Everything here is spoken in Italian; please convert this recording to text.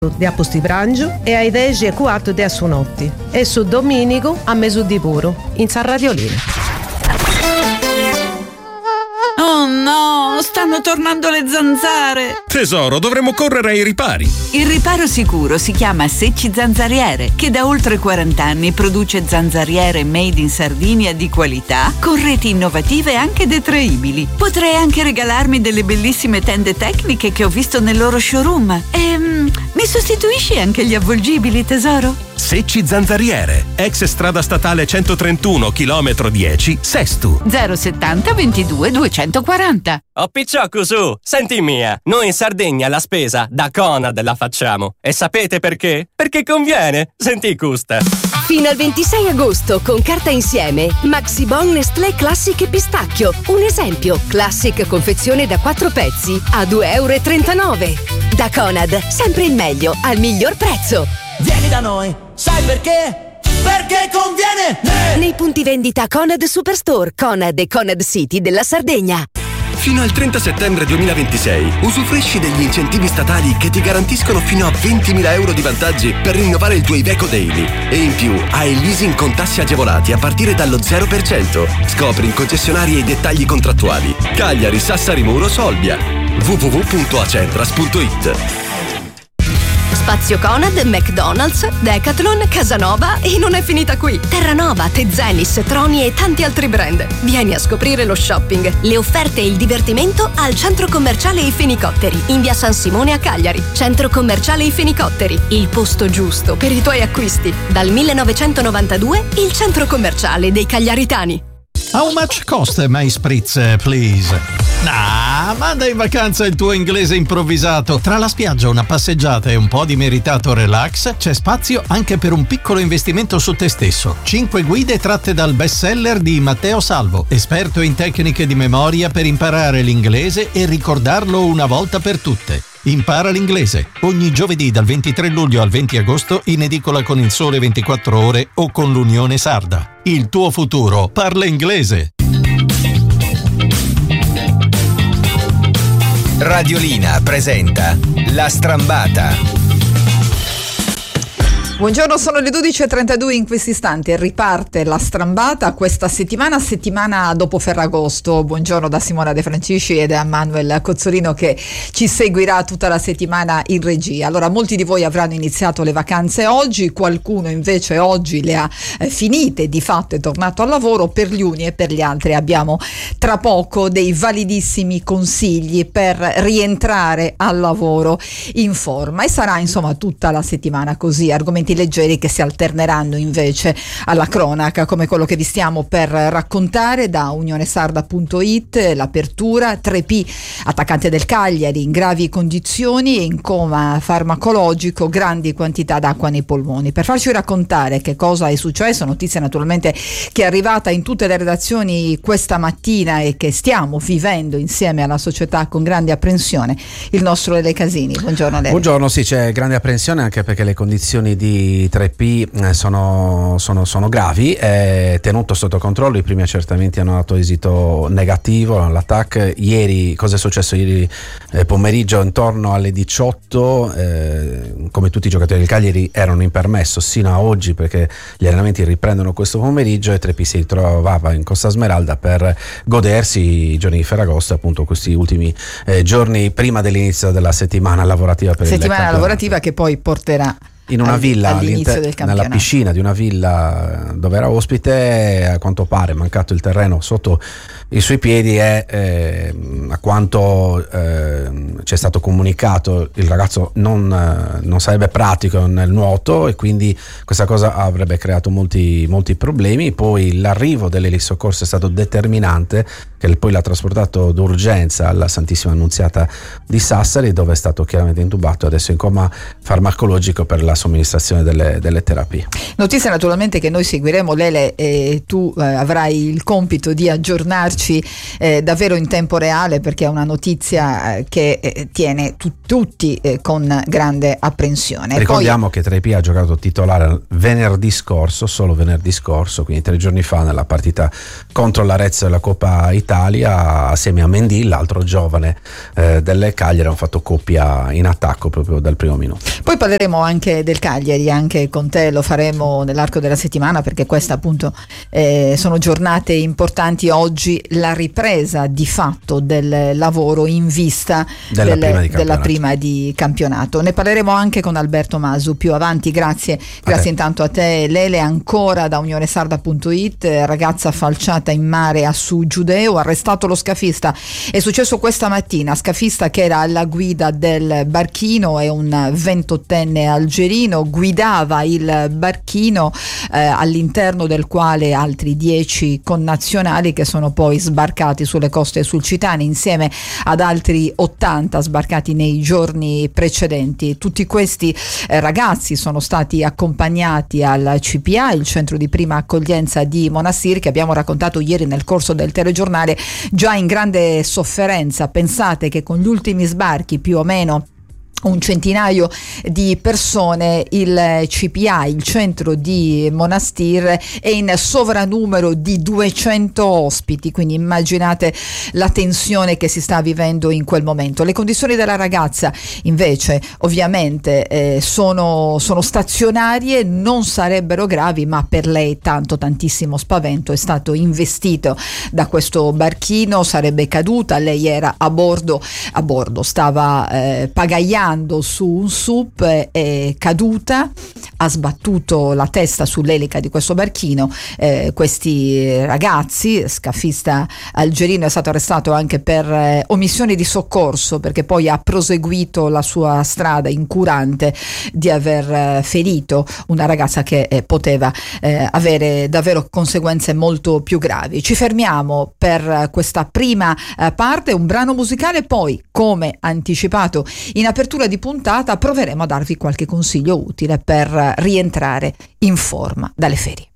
di Aposti Brangio e ai 10:15 di Assunotti e su Domenico a Mesuddi Puro in San Radiolino. Oh no, stanno tornando le zanzare. Tesoro, dovremmo correre ai ripari. Il riparo sicuro si chiama Secci Zanzariere, che da oltre 40 anni produce zanzariere made in Sardinia di qualità, con reti innovative e anche detraibili. Potrei anche regalarmi delle bellissime tende tecniche che ho visto nel loro showroom. Mi sostituisci anche gli avvolgibili, tesoro? Secci Zanzariere, ex strada statale 131, chilometro 10, Sestu. 070 22 240. Oh picciocco su, senti mia, noi in Sardegna la spesa da Conad la facciamo. E sapete perché? Perché conviene, senti custa. Fino al 26 agosto con Carta Insieme Maxi Bon Nestlé Classic e Pistacchio. Un esempio, Classic confezione da 4 pezzi a €2,39. Da Conad, sempre il meglio al miglior prezzo. Vieni da noi, sai perché? Perché conviene! Nei punti vendita Conad Superstore, Conad e Conad City della Sardegna. Fino al 30 settembre 2026 usufruisci degli incentivi statali che ti garantiscono fino a 20.000 euro di vantaggi per rinnovare il tuo Iveco Daily. E in più hai il leasing con tassi agevolati a partire dallo 0%. Scopri in concessionarie i dettagli contrattuali. Cagliari, Sassari, Muro, Solbia. www.acentras.it. Spazio Conad, McDonald's, Decathlon, Casanova e non è finita qui. Terranova, Tezenis, Troni e tanti altri brand. Vieni a scoprire lo shopping, le offerte e il divertimento al Centro Commerciale I Fenicotteri, in via San Simone a Cagliari. Centro Commerciale I Fenicotteri, il posto giusto per i tuoi acquisti. Dal 1992 il Centro Commerciale dei Cagliaritani. How much cost my spritz, please? Manda in vacanza il tuo inglese improvvisato. Tra la spiaggia, una passeggiata e un po' di meritato relax, c'è spazio anche per un piccolo investimento su te stesso. 5 guide tratte dal bestseller di Matteo Salvo, esperto in tecniche di memoria per imparare l'inglese e ricordarlo una volta per tutte. Impara l'inglese ogni giovedì dal 23 luglio al 20 agosto in edicola con Il Sole 24 Ore o con l'Unione Sarda. Il tuo futuro parla inglese. Radiolina presenta La Strambata. Buongiorno, sono le 12:32 in questo istante. Riparte La Strambata questa settimana dopo Ferragosto. Buongiorno da Simona De Francisci e da Manuel Cozzolino che ci seguirà tutta la settimana in regia. Allora, molti di voi avranno iniziato le vacanze oggi, qualcuno invece oggi le ha finite, di fatto è tornato al lavoro. Per gli uni e per gli altri abbiamo tra poco dei validissimi consigli per rientrare al lavoro in forma, e sarà insomma tutta la settimana così, argomenti leggeri che si alterneranno invece alla cronaca, come quello che vi stiamo per raccontare da unionesarda.it. L'apertura, 3P, attaccante del Cagliari in gravi condizioni e in coma farmacologico, grandi quantità d'acqua nei polmoni. Per farci raccontare che cosa è successo, notizia naturalmente che è arrivata in tutte le redazioni questa mattina e che stiamo vivendo insieme alla società con grande apprensione, il nostro Lele Casini. Buongiorno Lele. Buongiorno, sì, c'è grande apprensione anche perché le condizioni di 3P sono gravi. È tenuto sotto controllo, i primi accertamenti hanno dato esito negativo all'attacco. Ieri, cosa è successo ieri pomeriggio intorno alle 18, come tutti i giocatori del Cagliari erano in permesso sino a oggi perché gli allenamenti riprendono questo pomeriggio, e 3P si ritrovava in Costa Smeralda per godersi i giorni di Ferragosto, appunto questi ultimi giorni prima dell'inizio della settimana lavorativa per settimana lavorativa che poi porterà in una villa nella piscina di una villa dove era ospite. A quanto pare mancato il terreno sotto i suoi piedi e a quanto ci è stato comunicato il ragazzo non sarebbe pratico nel nuoto, e quindi questa cosa avrebbe creato molti problemi. Poi l'arrivo dell'elisoccorso è stato determinante, che poi l'ha trasportato d'urgenza alla Santissima Annunziata di Sassari, dove è stato chiaramente intubato, adesso in coma farmacologico per la somministrazione delle terapie. Notizie naturalmente che noi seguiremo, Lele, e tu avrai il compito di aggiornarci seguirci davvero in tempo reale, perché è una notizia che tiene tutti con grande apprensione. Ricordiamo che Treppier ha giocato titolare solo venerdì scorso, quindi 3 giorni fa, nella partita contro l'Arezzo della Coppa Italia, assieme a Mendy, l'altro giovane delle Cagliari. Hanno fatto coppia in attacco proprio dal primo minuto. Poi parleremo anche del Cagliari, anche con te lo faremo nell'arco della settimana, perché questa appunto sono giornate importanti. Oggi la ripresa di fatto del lavoro in vista della prima di campionato. Ne parleremo anche con Alberto Masu più avanti. Grazie intanto a te, Lele. Ancora da unionesarda.it: ragazza falciata in mare a Su Giudeo, arrestato lo scafista. È successo questa mattina. Scafista che era alla guida del barchino, è un 28enne algerino, guidava il barchino all'interno del quale altri 10 connazionali, che sono poi sbarcati sulle coste sulcitane insieme ad altri 80 sbarcati nei giorni precedenti. Tutti questi ragazzi sono stati accompagnati al CPA, il centro di prima accoglienza di Monastir, che abbiamo raccontato ieri nel corso del telegiornale, già in grande sofferenza. Pensate che con gli ultimi sbarchi, più o meno un centinaio di persone, il CPA, il centro di Monastir, è in sovranumero di 200 ospiti, quindi immaginate la tensione che si sta vivendo in quel momento. Le condizioni della ragazza invece ovviamente sono stazionarie, non sarebbero gravi, ma per lei tantissimo spavento. È stato investito da questo barchino, sarebbe caduta, lei era a bordo, stava pagaiando su un SUP, è caduta, ha sbattuto la testa sull'elica di questo barchino. Questi ragazzi, scafista algerino è stato arrestato anche per omissione di soccorso, perché poi ha proseguito la sua strada incurante di aver ferito una ragazza che poteva avere davvero conseguenze molto più gravi. Ci fermiamo per questa prima parte, un brano musicale, poi, come anticipato in apertura di puntata, proveremo a darvi qualche consiglio utile per rientrare in forma dalle ferie.